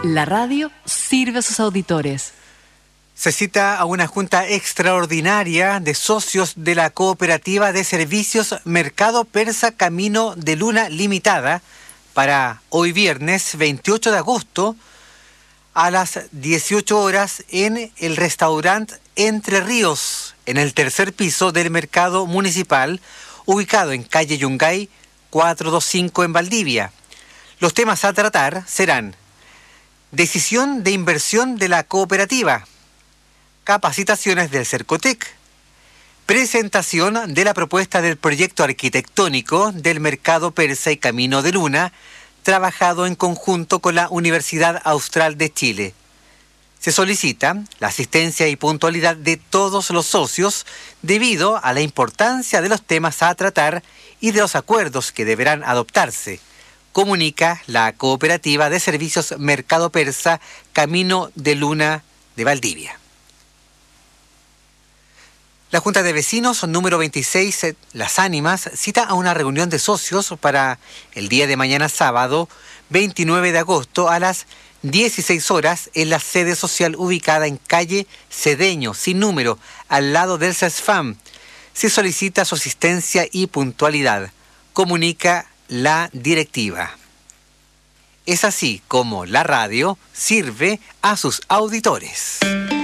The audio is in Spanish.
La radio sirve a sus auditores. Se cita a una junta extraordinaria de socios de la Cooperativa de Servicios Mercado Persa Camino de Luna Limitada para hoy viernes 28 de agosto a las 18 horas en el restaurante Entre Ríos, en el tercer piso del mercado municipal, ubicado en calle Yungay 425 en Valdivia. Los temas a tratar serán: decisión de inversión de la cooperativa, capacitaciones del Cercotec, presentación de la propuesta del proyecto arquitectónico del Mercado Persa y Camino de Luna, trabajado en conjunto con la Universidad Austral de Chile. Se solicita la asistencia y puntualidad de todos los socios debido a la importancia de los temas a tratar y de los acuerdos que deberán adoptarse, comunica la Cooperativa de Servicios Mercado Persa Camino de Luna de Valdivia. La Junta de Vecinos número 26, Las Ánimas, cita a una reunión de socios para el día de mañana sábado 29 de agosto a las 16 horas en la sede social ubicada en calle Cedeño, sin número, al lado del CESFAM. Se solicita su asistencia y puntualidad, comunica la directiva. Es así como la radio sirve a sus auditores.